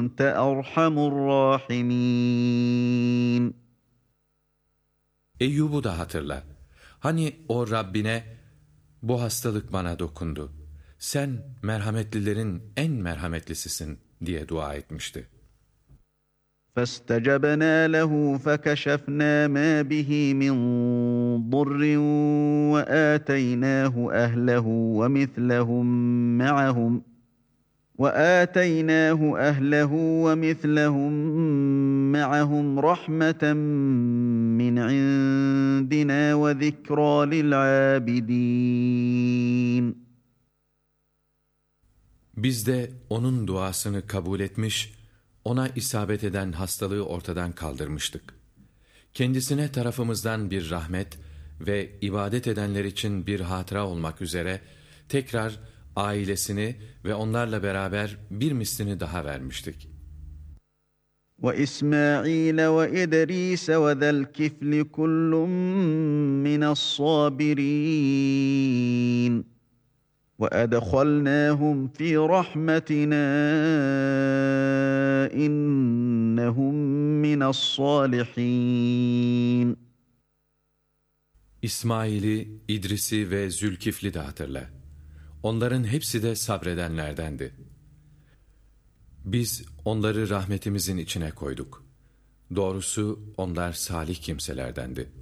وَأَنْتَ أَرْحَمُ الرَّاحِمِينَ. Eyyub'u da hatırla. Hani o Rabbine, bu hastalık bana dokundu, sen merhametlilerin en merhametlisisin diye dua etmişti. فَاسْتَجَبْنَا لَهُ فَكَشَفْنَا مَا بِهِ مِنْ ضُرٍّ وَآتَيْنَاهُ أَهْلَهُ وَمِثْلَهُم مَّعَهُمْ رَحْمَةً مِّنْ عِندِنَا وَذِكْرَىٰ لِلْعَابِدِينَ. Biz de onun duasını kabul etmiş, ona isabet eden hastalığı ortadan kaldırmıştık. Kendisine tarafımızdan bir rahmet ve ibadet edenler için bir hatıra olmak üzere tekrar ailesini ve onlarla beraber bir mislini daha vermiştik. وَإِسْمَاعِيلَ وَإِدْرِيسَ وَذَا الْكِفْلِ كُلٌّ مِّنَ الصَّابِرِينَ وَأَدْخَلْنَاهُمْ فِي رَحْمَتِنَا إِنَّهُمْ مِنَ الصَّالِحِينَ. İsmail'i, İdris'i ve Zülkifl'i de hatırla. Onların hepsi de sabredenlerdendi. Biz onları rahmetimizin içine koyduk. Doğrusu onlar salih kimselerdendi.